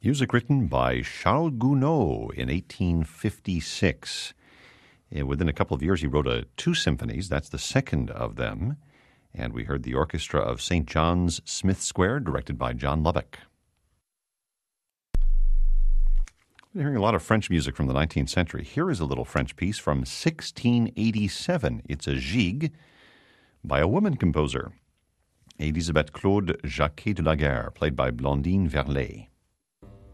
Music written by Charles Gounod in 1856. Within a couple of years, he wrote two symphonies. That's the second of them. And we heard the Orchestra of St. John's, Smith Square, directed by John Lubbock. We're hearing a lot of French music from the 19th century. Here is a little French piece from 1687. It's a gigue by a woman composer, Elisabeth Claude Jacquet de la Guerre, played by Blandine Verlet.